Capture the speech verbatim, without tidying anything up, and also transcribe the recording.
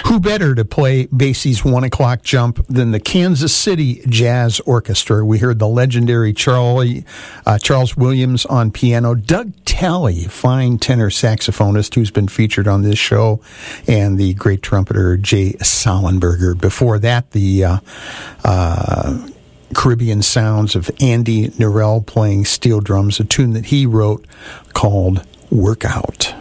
Who better to play Basie's One O'Clock Jump than the Kansas City Jazz Orchestra? We heard the legendary Charlie, uh, Charles Williams on piano, Doug Talley, fine tenor saxophonist who's been featured on this show, and the great trumpeter Jay Sollenberger. Before that, the uh, uh, Caribbean sounds of Andy Narell playing steel drums, a tune that he wrote called Workout.